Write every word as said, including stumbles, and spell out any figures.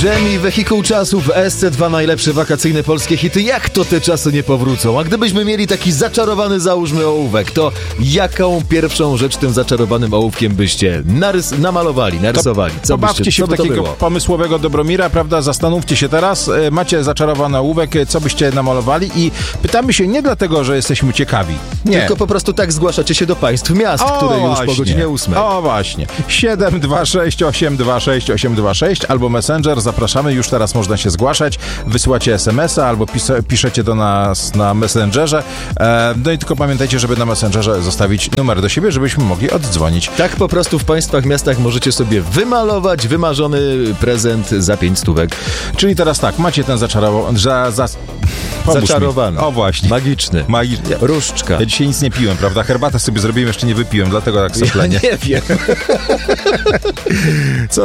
Dżemi, Wehikuł Czasu w S C dwa, najlepsze wakacyjne polskie hity. Jak to te czasy nie powrócą? A gdybyśmy mieli taki zaczarowany, załóżmy, ołówek, to jaką pierwszą rzecz tym zaczarowanym ołówkiem byście narys- namalowali, narysowali? Co Pobawcie byście, się co w takiego pomysłowego Dobromira, prawda? Zastanówcie się teraz. E, Macie zaczarowany ołówek, e, co byście namalowali i pytamy się nie dlatego, że jesteśmy ciekawi. Nie. Tylko po prostu tak zgłaszacie się do państw miast, O, które już właśnie. po godzinie ósmej. O właśnie. siedem dwa sześć osiem dwa sześć osiem dwa sześć albo Messenger. Zapraszamy. Już teraz można się zgłaszać. Wysyłacie es em es a albo pis- piszecie do nas na Messengerze. E, no i tylko pamiętajcie, żeby na Messengerze zostawić numer do siebie, żebyśmy mogli oddzwonić. Tak po prostu w państwach, miastach możecie sobie wymalować wymarzony prezent za pięć stówek. Czyli teraz tak, macie ten zaczarowany... Za, za, Zaczarowany. O właśnie. Magiczny. Magiczny. Różdżka. Ja dzisiaj nic nie piłem, prawda? Herbatę sobie zrobiłem, jeszcze nie wypiłem, dlatego tak soplenie. Ja nie wiem. Co